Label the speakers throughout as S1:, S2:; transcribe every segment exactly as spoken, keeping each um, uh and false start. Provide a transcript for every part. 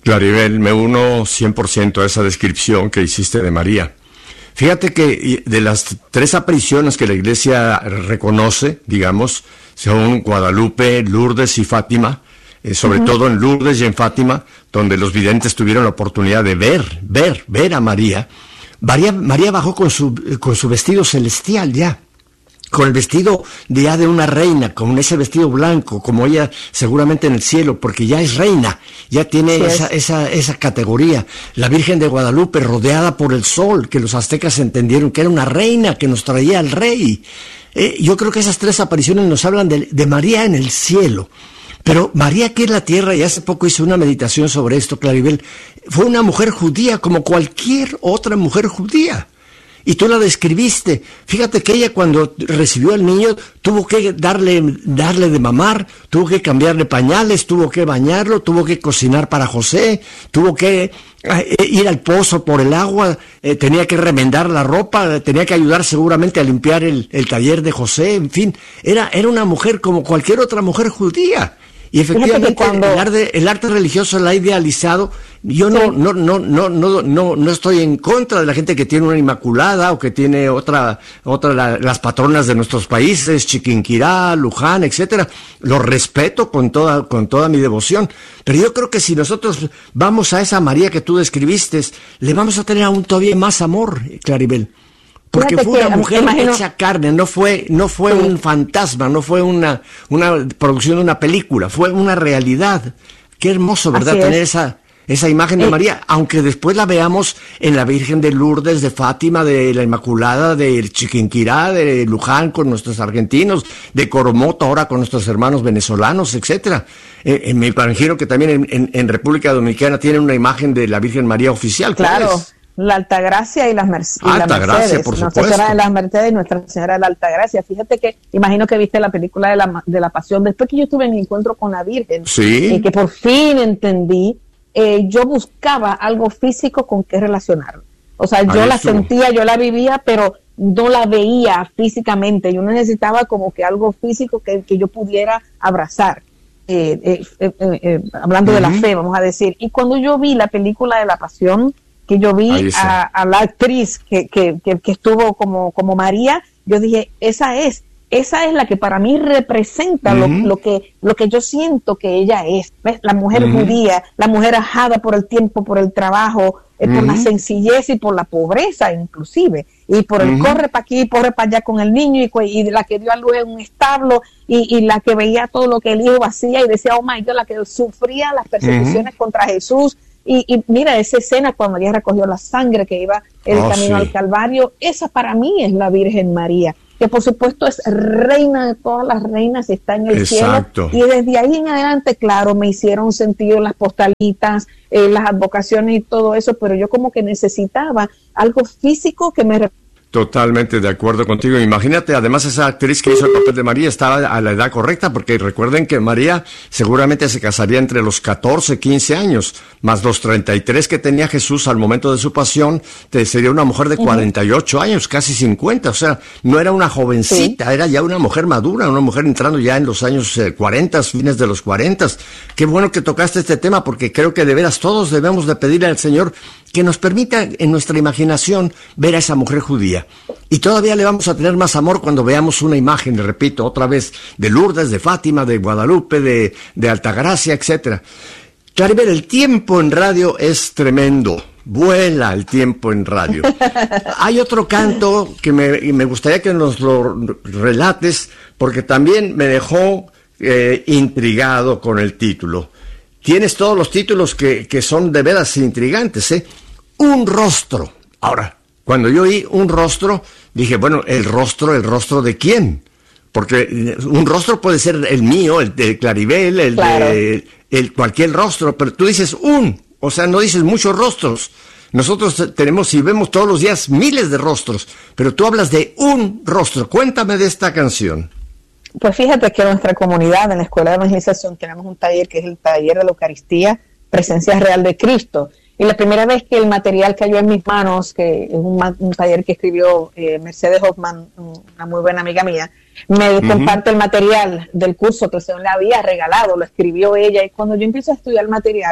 S1: Claribel, me uno cien por ciento a esa descripción que hiciste de María. Fíjate que de las tres apariciones que la Iglesia reconoce, digamos, son Guadalupe, Lourdes y Fátima, eh, sobre uh-huh. todo en Lourdes y en Fátima, donde los videntes tuvieron la oportunidad de ver, ver, ver a María. María, María bajó con su, con su vestido celestial ya, con el vestido de, ya de una reina, con ese vestido blanco, como ella seguramente en el cielo, porque ya es reina, ya tiene sí esa, esa, esa categoría. La Virgen de Guadalupe rodeada por el sol, que los aztecas entendieron que era una reina que nos traía al rey. Eh, yo creo que esas tres apariciones nos hablan de, de María en el cielo. Pero María aquí en la tierra, y hace poco hice una meditación sobre esto, Claribel, fue una mujer judía como cualquier otra mujer judía. Y tú la describiste. Fíjate que ella cuando recibió al niño tuvo que darle, darle de mamar, tuvo que cambiarle pañales, tuvo que bañarlo, tuvo que cocinar para José, tuvo que eh, ir al pozo por el agua, eh, tenía que remendar la ropa, tenía que ayudar seguramente a limpiar el, el taller de José, en fin, era, era una mujer como cualquier otra mujer judía. Y efectivamente cuando... el, arte, el arte religioso la ha idealizado. Yo no, sí. no, no, no, no, no, no estoy en contra de la gente que tiene una Inmaculada o que tiene otra, otra la, las patronas de nuestros países, Chiquinquirá, Luján, etcétera. Lo respeto con toda, con toda mi devoción. Pero yo creo que si nosotros vamos a esa María que tú describiste, le vamos a tener aún todavía más amor, Claribel. Porque fue una mujer hecha carne, no fue, no fue sí. un fantasma, no fue una, una producción de una película, fue una realidad. Qué hermoso, ¿verdad? Así Tener es. esa, esa imagen de eh. María, aunque después la veamos en la Virgen de Lourdes, de Fátima, de la Inmaculada, de Chiquinquirá, de Luján con nuestros argentinos, de Coromoto ahora con nuestros hermanos venezolanos, etcétera. Eh, eh, me imagino que también en, en, en República Dominicana tienen una imagen de la Virgen María oficial.
S2: Claro. Es? La Altagracia y las, Merc- y
S1: Alta
S2: las Mercedes.
S1: Gracia, por
S2: Nuestra
S1: supuesto.
S2: Señora de las Mercedes y Nuestra Señora de la Altagracia. Fíjate que, imagino que viste la película de la, de la Pasión. Después que yo tuve mi encuentro con la Virgen,
S1: sí.
S2: eh, que por fin entendí, eh, yo buscaba algo físico con qué relacionarlo. O sea, yo Ahí la estuvo. sentía, yo la vivía, pero no la veía físicamente. Yo necesitaba como que algo físico que, que yo pudiera abrazar. Eh, eh, eh, eh, eh, hablando uh-huh. de la fe, vamos a decir. Y cuando yo vi la película de la Pasión, que yo vi a, a la actriz que, que, que, que estuvo como, como María, yo dije, esa es, esa es la que para mí representa uh-huh. lo, lo que, lo que yo siento que ella es, ¿ves? La mujer uh-huh. judía, la mujer ajada por el tiempo, por el trabajo, eh, uh-huh. por la sencillez y por la pobreza inclusive, y por el uh-huh. corre para aquí, corre para allá con el niño, y, y la que dio a luz en un establo, y, y la que veía todo lo que el hijo hacía y decía, oh my God, la que sufría las persecuciones uh-huh. contra Jesús. Y, y mira esa escena cuando ella recogió la sangre que iba el oh, camino sí. al Calvario, esa para mí es la Virgen María, que por supuesto es reina de todas las reinas, está en el
S1: Exacto.
S2: cielo, y desde ahí en adelante, claro, me hicieron sentido las postalitas, eh, las advocaciones y todo eso, pero yo como que necesitaba algo físico que me...
S1: Totalmente de acuerdo contigo. Imagínate, además esa actriz que hizo el papel de María estaba a la edad correcta, porque recuerden que María seguramente se casaría entre los catorce, quince años, más los treinta y tres que tenía Jesús al momento de su pasión, te sería una mujer de cuarenta y ocho uh-huh. años, casi cincuenta, o sea, no era una jovencita, sí. era ya una mujer madura, una mujer entrando ya en los años eh, cuarenta, fines de los cuarenta. Qué bueno que tocaste este tema, porque creo que de veras todos debemos de pedirle al Señor que nos permita en nuestra imaginación ver a esa mujer judía. Y todavía le vamos a tener más amor cuando veamos una imagen, repito, otra vez, de Lourdes, de Fátima, de Guadalupe, de, de Altagracia, etcétera. Claribel, el tiempo en radio es tremendo. Vuela el tiempo en radio. Hay otro canto que me, me gustaría que nos lo relates, porque también me dejó eh, intrigado con el título. Tienes todos los títulos que, que son de veras intrigantes, ¿eh? Un rostro. Ahora, cuando yo oí un rostro, dije, bueno, ¿el rostro, el rostro de quién? Porque un rostro puede ser el mío, el de Claribel, el claro. de el, cualquier rostro, pero tú dices un, o sea, no dices muchos rostros. Nosotros tenemos y vemos todos los días miles de rostros, pero tú hablas de un rostro. Cuéntame de esta canción.
S2: Pues fíjate que en nuestra comunidad, en la Escuela de Evangelización, tenemos un taller que es el taller de la Eucaristía, Presencia Real de Cristo. Y la primera vez que el material cayó en mis manos, que es un, un taller que escribió eh, Mercedes Hoffman, una muy buena amiga mía, me uh-huh. comparte el material del curso que el Señor le había regalado, lo escribió ella. Y cuando yo empiezo a estudiar el material,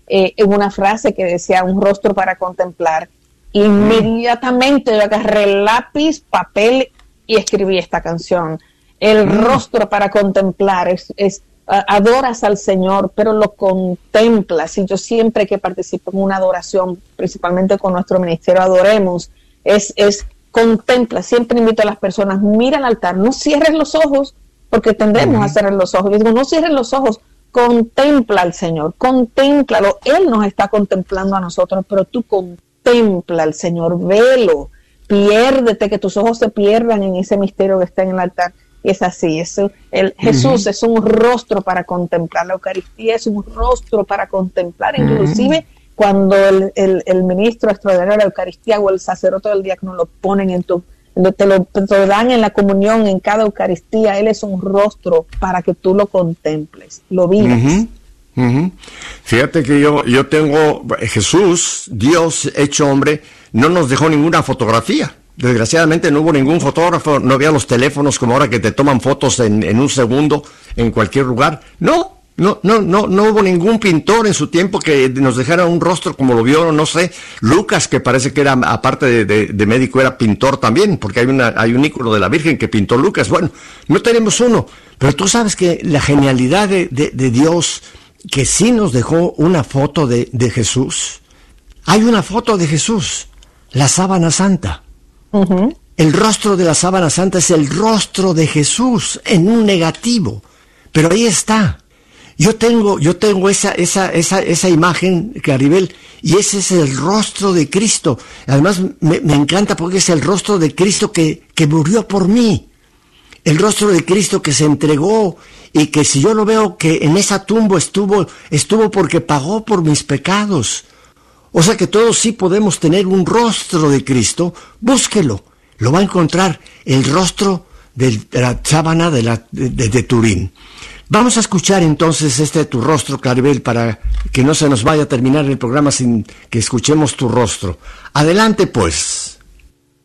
S2: eh, una frase que decía un rostro para contemplar. Inmediatamente yo agarré lápiz, papel y escribí esta canción. El mm. rostro para contemplar es, es adoras al Señor, pero lo contemplas. Y yo siempre que participo en una adoración, principalmente con nuestro ministerio Adoremos, es, es contempla. Siempre invito a las personas, mira al altar, no cierres los ojos, porque tendemos uh-huh. a cerrar los ojos. Yo digo, no cierres los ojos, contempla al Señor, contémplalo. Él nos está contemplando a nosotros, pero tú contempla al Señor, velo, piérdete, que tus ojos se pierdan en ese misterio que está en el altar. Y es así, es el, Jesús uh-huh. es un rostro para contemplar, la Eucaristía es un rostro para contemplar, uh-huh. inclusive cuando el, el, el ministro extraordinario de la Eucaristía o el sacerdote del diácono lo ponen en tu, te lo, te lo dan en la comunión, en cada Eucaristía, Él es un rostro para que tú lo contemples, lo vivas.
S1: Uh-huh. Uh-huh. Fíjate que yo, yo tengo, Jesús, Dios hecho hombre, no nos dejó ninguna fotografía. Desgraciadamente no hubo ningún fotógrafo, no había los teléfonos como ahora que te toman fotos en, en un segundo en cualquier lugar. No, no, no, no, no hubo ningún pintor en su tiempo que nos dejara un rostro como lo vio, no sé, Lucas, que parece que era, aparte de, de, de médico, era pintor también, porque hay una, hay un ícono de la Virgen que pintó Lucas. Bueno, no tenemos uno, pero tú sabes que la genialidad de, de, de Dios, que sí nos dejó una foto de, de Jesús. Hay una foto de Jesús, la sábana santa. Uh-huh. El rostro de la sábana santa es el rostro de Jesús en un negativo, pero ahí está. Yo tengo, yo tengo esa, esa, esa, esa imagen, Claribel, y ese es el rostro de Cristo. Además, me, me encanta porque es el rostro de Cristo que, que murió por mí. El rostro de Cristo que se entregó y que si yo lo veo que en esa tumba estuvo, estuvo porque pagó por mis pecados. O sea que todos sí podemos tener un rostro de Cristo. Búsquelo, lo va a encontrar, el rostro de la sábana de, la, de, de, de Turín. Vamos a escuchar entonces este Tu Rostro, Claribel, para que no se nos vaya a terminar el programa sin que escuchemos Tu Rostro. Adelante pues.